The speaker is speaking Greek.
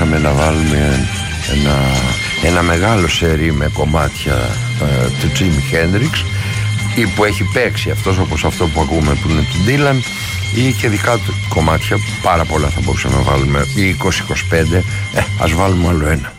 μπορούσαμε να βάλουμε ένα μεγάλο σερί με κομμάτια του Jimi Hendrix ή που έχει παίξει αυτός, όπως αυτό που ακούμε που είναι του Dylan, ή και δικά του κομμάτια. Πάρα πολλά θα μπορούσαμε να βάλουμε, ή 20-25. Ας βάλουμε άλλο ένα.